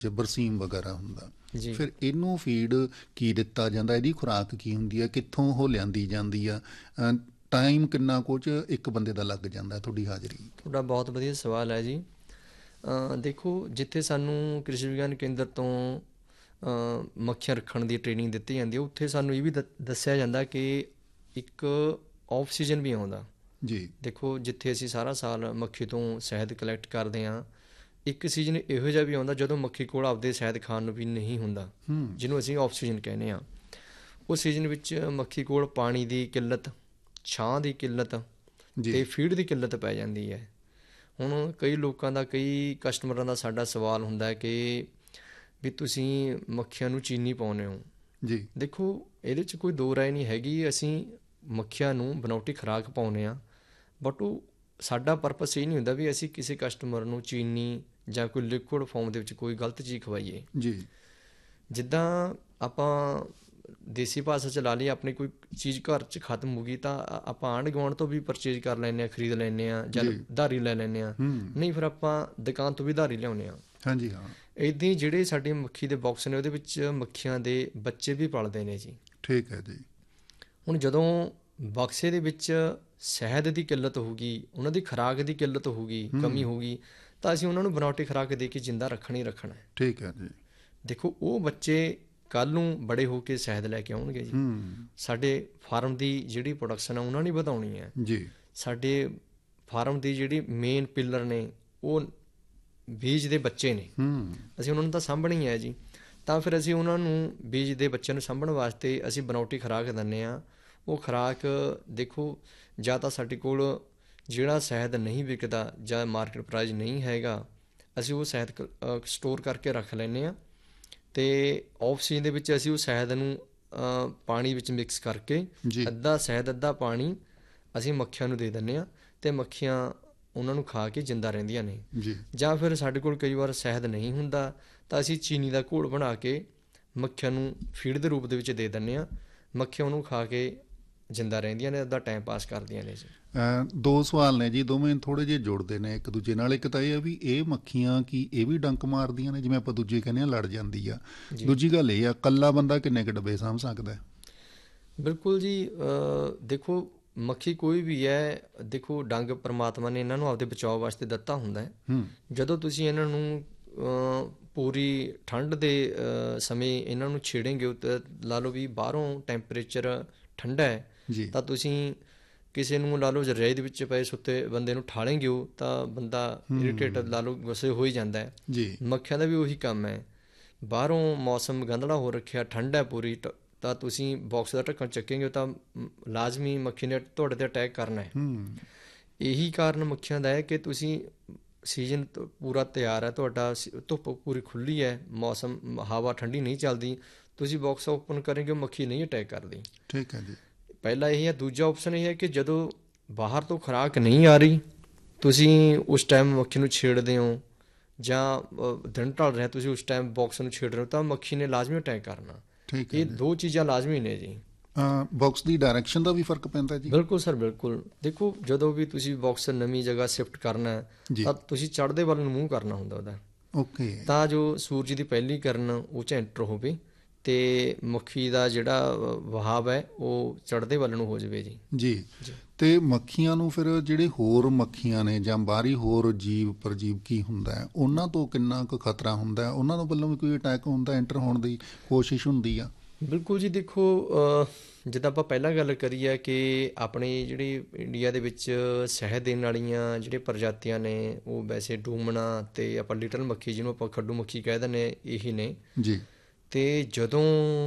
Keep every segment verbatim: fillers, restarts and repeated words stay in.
ਬਰਸੀਮ ਵਗੈਰਾ ਹੁੰਦਾ, ਜੀ ਫਿਰ ਇਹਨੂੰ ਫੀਡ ਕੀ ਦਿੱਤਾ ਜਾਂਦਾ, ਇਹਦੀ ਖੁਰਾਕ ਕੀ ਹੁੰਦੀ ਹੈ, ਕਿੱਥੋਂ ਉਹ ਲਿਆਂਦੀ ਜਾਂਦੀ ਆ, ਟਾਈਮ ਕਿੰਨਾ ਕੁਝ ਇੱਕ ਬੰਦੇ ਦਾ ਲੱਗ ਜਾਂਦਾ ਤੁਹਾਡੀ ਹਾਜ਼ਰੀ? ਤੁਹਾਡਾ ਬਹੁਤ ਵਧੀਆ ਸਵਾਲ ਹੈ ਜੀ। ਅ, ਦੇਖੋ, ਜਿੱਥੇ ਸਾਨੂੰ ਕ੍ਰਿਸ਼ੀ ਵਿਗਿਆਨ ਕੇਂਦਰ ਤੋਂ ਅ, ਮੱਖੀਆਂ ਰੱਖਣ ਦੀ ਟ੍ਰੇਨਿੰਗ ਦਿੱਤੀ ਜਾਂਦੀ ਹੈ, ਉੱਥੇ ਸਾਨੂੰ ਇਹ ਵੀ ਦ ਦੱਸਿਆ ਜਾਂਦਾ ਕਿ ਇੱਕ ਆਫ ਸੀਜ਼ਨ ਵੀ ਆਉਂਦਾ। ਜੀ। ਦੇਖੋ, ਜਿੱਥੇ ਅਸੀਂ ਸਾਰਾ ਸਾਲ ਮੱਖੀ ਤੋਂ ਸ਼ਹਿਦ ਕਲੈਕਟ ਕਰਦੇ ਹਾਂ, ਇੱਕ ਸੀਜ਼ਨ ਇਹੋ ਜਿਹਾ ਵੀ ਆਉਂਦਾ ਜਦੋਂ ਮੱਖੀ ਕੋਲ ਆਪਦੇ ਸ਼ਹਿਦ ਖਾਣ ਨੂੰ ਵੀ ਨਹੀਂ ਹੁੰਦਾ, ਜਿਹਨੂੰ ਅਸੀਂ ਆਫ ਸੀਜ਼ਨ ਕਹਿੰਦੇ ਹਾਂ। ਉਸ ਸੀਜ਼ਨ ਵਿੱਚ ਮੱਖੀ ਕੋਲ ਪਾਣੀ ਦੀ ਕਿੱਲਤ, ਛਾਂ ਦੀ ਕਿੱਲਤ ਅਤੇ ਫੀਡ ਦੀ ਕਿੱਲਤ ਪੈ ਜਾਂਦੀ ਹੈ। ਹੁਣ ਕਈ ਲੋਕਾਂ ਦਾ, ਕਈ ਕਸਟਮਰਾਂ ਦਾ ਸਾਡਾ ਸਵਾਲ ਹੁੰਦਾ ਕਿ ਵੀ ਤੁਸੀਂ ਮੱਖੀਆਂ ਨੂੰ ਚੀਨੀ ਪਾਉਂਦੇ ਹੋ। ਜੀ। ਦੇਖੋ, ਇਹਦੇ 'ਚ ਕੋਈ ਦੋ ਰਾਏ ਨਹੀਂ ਹੈਗੀ। ਅਸੀਂ ਮੱਖੀਆਂ ਨੂੰ ਬਨਾਵਟੀ ਖੁਰਾਕ ਪਾਉਂਦੇ ਹਾਂ, ਬਟ ਉਹ ਸਾਡਾ ਪਰਪਸ ਇਹ ਨਹੀਂ ਹੁੰਦਾ ਵੀ ਅਸੀਂ ਕਿਸੇ ਕਸਟਮਰ ਨੂੰ ਚੀਨੀ ਜਾਂ ਕੋਈ ਲਿਕੁਇਡ ਫੋਰਮ ਦੇ ਵਿੱਚ ਕੋਈ ਗਲਤ ਚੀਜ਼ ਖਵਾਈਏ। ਜੀ। ਜਿੱਦਾਂ ਆਪਾਂ ਦੇਸੀ ਭਾਸ਼ਾ 'ਚ ਲਾ ਲਈਏ, ਆਪਣੀ ਕੋਈ ਚੀਜ਼ ਘਰ 'ਚ ਖਤਮ ਹੋ ਗਈ ਤਾਂ ਆਪਾਂ ਆਂਢ ਗੁਆਂਢ ਤੋਂ ਵੀ ਪਰਚੇਜ ਕਰ ਲੈਂਦੇ ਹਾਂ, ਖਰੀਦ ਲੈਂਦੇ ਹਾਂ, ਜਾਂ ਉਧਾਰੀ ਲੈ ਲੈਂਦੇ ਹਾਂ। ਨਹੀਂ, ਫਿਰ ਆਪਾਂ ਦੁਕਾਨ ਤੋਂ ਵੀ ਉਧਾਰੀ ਲਿਆਉਂਦੇ ਹਾਂ। ਹਾਂਜੀ ਹਾਂ। ਇੱਦਾਂ ਹੀ ਜਿਹੜੇ ਸਾਡੇ ਮੱਖੀ ਦੇ ਬਾਕਸ ਨੇ, ਉਹਦੇ ਵਿੱਚ ਮੱਖੀਆਂ ਦੇ ਬੱਚੇ ਵੀ ਪਲਦੇ ਨੇ ਜੀ। ਠੀਕ ਹੈ ਜੀ। ਹੁਣ ਜਦੋਂ ਬਕਸੇ ਦੇ ਵਿੱਚ ਸ਼ਹਿਦ ਦੀ ਕਿੱਲਤ ਹੋਊਗੀ, ਉਹਨਾਂ ਦੀ ਖੁਰਾਕ ਦੀ ਕਿੱਲਤ ਹੋਊਗੀ, ਕਮੀ ਹੋਊਗੀ, ਤਾਂ ਅਸੀਂ ਉਹਨਾਂ ਨੂੰ ਬਨਾਵਟੀ ਖੁਰਾਕ ਦੇ ਕੇ ਜਿੰਦਾ ਰੱਖਣਾ ਹੀ ਰੱਖਣਾ ਹੈ। ਠੀਕ ਹੈ ਜੀ। ਦੇਖੋ, ਉਹ ਬੱਚੇ ਕੱਲ੍ਹ ਨੂੰ ਬੜੇ ਹੋ ਕੇ ਸ਼ਹਿਦ ਲੈ ਕੇ ਆਉਣਗੇ ਜੀ। ਸਾਡੇ ਫਾਰਮ ਦੀ ਜਿਹੜੀ ਪ੍ਰੋਡਕਸ਼ਨ ਆ ਉਹਨਾਂ ਨੇ ਵਧਾਉਣੀ ਹੈ ਜੀ। ਸਾਡੇ ਫਾਰਮ ਦੀ ਜਿਹੜੀ ਮੇਨ ਪਿੱਲਰ ਨੇ ਉਹ ਬੀਜ ਦੇ ਬੱਚੇ ਨੇ, ਅਸੀਂ ਉਹਨਾਂ ਨੂੰ ਤਾਂ ਸਾਂਭਣਾ ਹੀ ਹੈ ਜੀ। ਤਾਂ ਫਿਰ ਅਸੀਂ ਉਹਨਾਂ ਨੂੰ, ਬੀਜ ਦੇ ਬੱਚਿਆਂ ਨੂੰ ਸਾਂਭਣ ਵਾਸਤੇ ਅਸੀਂ ਬਨਾਵਟੀ ਖੁਰਾਕ ਦਿੰਦੇ ਹਾਂ। ਉਹ ਖੁਰਾਕ ਦੇਖੋ, ਜਾਂ ਤਾਂ ਸਾਡੇ ਕੋਲ ਜਿਹੜਾ ਸ਼ਹਿਦ ਨਹੀਂ ਵਿਕਦਾ ਜਾਂ ਮਾਰਕੀਟ ਪ੍ਰਾਈਸ ਨਹੀਂ ਹੈਗਾ, ਅਸੀਂ ਉਹ ਸ਼ਹਿਦ ਸਟੋਰ ਕਰਕੇ ਰੱਖ ਲੈਂਦੇ ਹਾਂ, ਅਤੇ ਆਫ ਸੀਜ਼ਨ ਦੇ ਵਿੱਚ ਅਸੀਂ ਉਹ ਸ਼ਹਿਦ ਨੂੰ ਪਾਣੀ ਵਿੱਚ ਮਿਕਸ ਕਰਕੇ ਅੱਧਾ ਸ਼ਹਿਦ ਅੱਧਾ ਪਾਣੀ ਅਸੀਂ ਮੱਖੀਆਂ ਨੂੰ ਦੇ ਦਿੰਦੇ ਹਾਂ, ਅਤੇ ਮੱਖੀਆਂ ਉਹਨਾਂ ਨੂੰ ਖਾ ਕੇ ਜਿੰਦਾ ਰਹਿੰਦੀਆਂ ਨੇ। ਜਾਂ ਫਿਰ ਸਾਡੇ ਕੋਲ ਕਈ ਵਾਰ ਸ਼ਹਿਦ ਨਹੀਂ ਹੁੰਦਾ ਤਾਂ ਅਸੀਂ ਚੀਨੀ ਦਾ ਘੋਲ ਬਣਾ ਕੇ ਮੱਖੀਆਂ ਨੂੰ ਫੀਡ ਦੇ ਰੂਪ ਦੇ ਵਿੱਚ ਦੇ ਦਿੰਦੇ ਹਾਂ। ਮੱਖੀਆਂ ਉਹਨੂੰ ਖਾ ਕੇ ਜਿੰਦਾ ਰਹਿੰਦੀਆਂ ਨੇ, ਅੱਧਾ ਟਾਈਮ ਪਾਸ ਕਰਦੀਆਂ ਨੇ ਜੀ। ਦੋ ਸਵਾਲ ਨੇ ਜੀ, ਦੋਵੇਂ ਥੋੜ੍ਹੇ ਜਿਹੇ ਜੁੜਦੇ ਨੇ ਇੱਕ ਦੂਜੇ ਨਾਲ। ਇੱਕ ਤਾਂ ਇਹ ਆ ਵੀ ਇਹ ਮੱਖੀਆਂ ਕੀ ਇਹ ਵੀ ਡੰਕ ਮਾਰਦੀਆਂ ਨੇ, ਜਿਵੇਂ ਆਪਾਂ ਦੂਜੇ ਕਹਿੰਦੇ ਹਾਂ ਲੜ ਜਾਂਦੀ ਆ। ਦੂਜੀ ਗੱਲ ਇਹ ਆ, ਇਕੱਲਾ ਬੰਦਾ ਕਿੰਨੇ ਕੁ ਡੱਬੇ ਸਾਂਭ ਸਕਦਾ? ਬਿਲਕੁਲ ਜੀ। ਦੇਖੋ, ਮੱਖੀ ਕੋਈ ਵੀ ਹੈ, ਦੇਖੋ ਡੰਗ ਪਰਮਾਤਮਾ ਨੇ ਇਹਨਾਂ ਨੂੰ ਆਪਦੇ ਬਚਾਓ ਵਾਸਤੇ ਦਿੱਤਾ ਹੁੰਦਾ ਹੈ। ਜਦੋਂ ਤੁਸੀਂ ਇਹਨਾਂ ਨੂੰ ਪੂਰੀ ਠੰਡ ਦੇ ਸਮੇਂ ਇਹਨਾਂ ਨੂੰ ਛੇੜੇਂਗੇ, ਤਾਂ ਲਾ ਲਓ ਵੀ ਬਾਹਰੋਂ ਟੈਂਪਰੇਚਰ ਠੰਡਾ ਹੈ, ਤਾਂ ਤੁਸੀਂ ਕਿਸੇ ਨੂੰ ਲਾ ਲਓ ਰਜਾਈ ਦੇ ਵਿੱਚ ਪਏ ਸੁੱਤੇ ਬੰਦੇ ਨੂੰ ਠਾਲੇਂਗੇ ਹੋ ਤਾਂ ਬੰਦਾ ਇਰੀਟੇਟ, ਲਾ ਲਓ ਗੁੱਸੇ ਹੋ ਹੀ ਜਾਂਦਾ ਹੈ। ਮੱਖੀਆਂ ਦਾ ਵੀ ਉਹੀ ਕੰਮ ਹੈ। ਬਾਹਰੋਂ ਮੌਸਮ ਗੰਧਲਾ ਹੋ ਰੱਖਿਆ, ਠੰਡ ਹੈ ਪੂਰੀ, ਤਾਂ ਤੁਸੀਂ ਬਾਕਸ ਦਾ ਢੱਕਣ ਚੱਕੇਂਗੇ ਤਾਂ ਲਾਜ਼ਮੀ ਮੱਖੀ ਨੇ ਤੁਹਾਡੇ 'ਤੇ ਅਟੈਕ ਕਰਨਾ ਹੈ। ਇਹੀ ਕਾਰਨ ਮੱਖੀਆਂ ਦਾ ਹੈ ਕਿ ਤੁਸੀਂ ਸੀਜ਼ਨ ਪੂਰਾ ਤਿਆਰ ਹੈ ਤੁਹਾਡਾ, ਧੁੱਪ ਪੂਰੀ ਖੁੱਲ੍ਹੀ ਹੈ, ਮੌਸਮ ਹਵਾ ਠੰਡੀ ਨਹੀਂ ਚੱਲਦੀ, ਤੁਸੀਂ ਬਾਕਸ ਓਪਨ ਕਰੋਗੇ, ਮੱਖੀ ਨਹੀਂ ਅਟੈਕ ਕਰਦੀ। ਠੀਕ ਹੈ ਜੀ। ਪਹਿਲਾ ਇਹ ਹੈ। ਦੂਜਾ ਆਪਸ਼ਨ ਇਹ ਹੈ ਕਿ ਜਦੋਂ ਬਾਹਰ ਤੋਂ ਖੁਰਾਕ ਨਹੀਂ ਆ ਰਹੀ, ਤੁਸੀਂ ਉਸ ਟਾਈਮ ਮੱਖੀ ਨੂੰ ਛੇੜਦੇ ਹੋ, ਜਾਂ ਦਿਨ ਢਲ ਰਿਹਾ ਤੁਸੀਂ ਉਸ ਟਾਈਮ ਬਾਕਸ ਨੂੰ ਛੇੜ ਰਹੇ ਹੋ, ਤਾਂ ਮੱਖੀ ਨੇ ਲਾਜ਼ਮੀ ਅਟੈਕ ਕਰਨਾ। ਇਹ ਦੋ ਚੀਜ਼ਾਂ ਲਾਜ਼ਮੀ ਨੇ ਜੀ। ਬਾਕਸ ਦੀ ਡਾਇਰੈਕਸ਼ਨ ਦਾ ਵੀ ਫਰਕ ਪੈਂਦਾ ਜੀ? ਬਿਲਕੁਲ ਸਰ, ਬਿਲਕੁਲ। ਦੇਖੋ, ਜਦੋਂ ਵੀ ਤੁਸੀਂ ਬਾਕਸ ਨਵੀਂ ਜਗ੍ਹਾ ਸ਼ਿਫਟ ਕਰਨਾ ਤਾਂ ਤੁਸੀਂ ਚੜ੍ਹਦੇ ਵੱਲ ਨੂੰ ਮੂੰਹ ਕਰਨਾ ਹੁੰਦਾ ਉਹਦਾ। ਓਕੇ। ਤਾਂ ਜੋ ਸੂਰਜ ਦੀ ਪਹਿਲੀ ਕਿਰਨ ਉਹ 'ਚ ਐਂਟਰ ਹੋਵੇ ਅਤੇ ਮੱਖੀ ਦਾ ਜਿਹੜਾ ਵਹਾਵ ਹੈ ਉਹ ਚੜ੍ਹਦੇ ਵੱਲ ਨੂੰ ਹੋ ਜਾਵੇ ਜੀ। ਜੀ। ਅਤੇ ਮੱਖੀਆਂ ਨੂੰ ਫਿਰ ਜਿਹੜੇ ਹੋਰ ਮੱਖੀਆਂ ਨੇ ਜਾਂ ਬਾਹਰੀ ਹੋਰ ਜੀਵ ਪਰਜੀਵ ਕੀ ਹੁੰਦਾ ਹੈ, ਉਹਨਾਂ ਤੋਂ ਕਿੰਨਾ ਕੁ ਖਤਰਾ ਹੁੰਦਾ? ਉਹਨਾਂ ਤੋਂ ਵੱਲੋਂ ਵੀ ਕੋਈ ਅਟੈਕ ਹੁੰਦਾ, ਐਂਟਰ ਹੋਣ ਦੀ ਕੋਸ਼ਿਸ਼ ਹੁੰਦੀ ਆ? ਬਿਲਕੁਲ ਜੀ। ਦੇਖੋ, ਜਿੱਦਾਂ ਆਪਾਂ ਪਹਿਲਾਂ ਗੱਲ ਕਰੀ ਹੈ ਕਿ ਆਪਣੇ ਜਿਹੜੀ ਇੰਡੀਆ ਦੇ ਵਿੱਚ ਸ਼ਹਿਦ ਦੇਣ ਵਾਲੀਆਂ ਜਿਹੜੇ ਪ੍ਰਜਾਤੀਆਂ ਨੇ ਉਹ ਵੈਸੇ ਡੂਮਣਾ ਅਤੇ ਆਪਾਂ ਲਿਟਲ ਮੱਖੀ, ਜਿਹਨੂੰ ਆਪਾਂ ਖੱਡੂ ਮੱਖੀ ਕਹਿ ਦਿੰਦੇ, ਇਹੀ ਨੇ ਜੀ। ਅਤੇ ਜਦੋਂ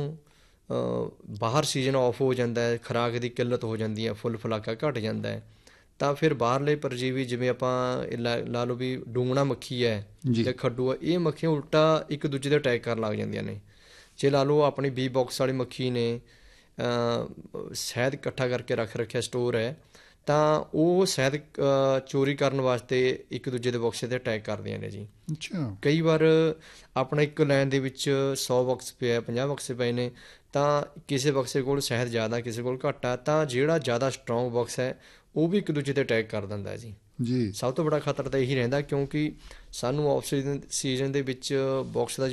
ਬਾਹਰ ਸੀਜ਼ਨ ਆਫ ਹੋ ਜਾਂਦਾ ਹੈ, ਖੁਰਾਕ ਦੀ ਕਿੱਲਤ ਹੋ ਜਾਂਦੀ ਹੈ, ਫੁੱਲ ਫਲਾਕਾ ਘੱਟ ਜਾਂਦਾ ਹੈ, ਤਾਂ ਫਿਰ ਬਾਹਰਲੇ ਪਰਜੀਵੀ, ਜਿਵੇਂ ਆਪਾਂ ਲਾ ਲਾ ਲਓ ਵੀ ਡੂੰਗਣਾ ਮੱਖੀ ਹੈ ਜਾਂ ਖੱਡੂ ਹੈ, ਇਹ ਮੱਖੀਆਂ ਉਲਟਾ ਇੱਕ ਦੂਜੇ 'ਤੇ ਅਟੈਕ ਕਰਨ ਲੱਗ ਜਾਂਦੀਆਂ ਨੇ। ਜੇ ਲਾ ਲਓ ਆਪਣੀ ਬੀ ਬਾਕਸ ਵਾਲੀ ਮੱਖੀ ਨੇ ਸ਼ਹਿਦ ਇਕੱਠਾ ਕਰਕੇ ਰੱਖ ਰੱਖਿਆ, ਸਟੋਰ ਹੈ, ਤਾਂ ਉਹ ਸ਼ਹਿਦ ਚੋਰੀ ਕਰਨ ਵਾਸਤੇ ਇੱਕ ਦੂਜੇ ਦੇ ਬਕਸੇ 'ਤੇ ਅਟੈਕ ਕਰਦੀਆਂ ਨੇ ਜੀ। ਅੱਛਾ। ਕਈ ਵਾਰ ਆਪਣਾ ਇੱਕ ਲਾਈਨ ਦੇ ਵਿੱਚ ਸੌ ਬਕਸ ਪਿਆ, ਪੰਜਾਹ ਬਕਸੇ ਪਏ ਨੇ, ਤਾਂ ਕਿਸੇ ਬਕਸੇ ਕੋਲ ਸ਼ਹਿਦ ਜ਼ਿਆਦਾ, ਕਿਸੇ ਕੋਲ ਘੱਟ ਆ, ਤਾਂ ਜਿਹੜਾ ਜ਼ਿਆਦਾ ਸਟਰੋਂਗ ਬਕਸ ਹੈ ਉਹ ਵੀ ਇੱਕ ਦੂਜੇ 'ਤੇ ਅਟੈਕ ਕਰ ਦਿੰਦਾ ਜੀ। ਜੀ ਸਭ ਤੋਂ ਬੜਾ ਖਤਰਾ ਤਾਂ ਇਹੀ ਰਹਿੰਦਾ, ਕਿਉਂਕਿ ਸਾਨੂੰ ਆਫ ਸੀਜ਼ਨ ਸੀਜ਼ਨ ਦੇ ਵਿੱਚ ਬਾਕਸ ਦਾ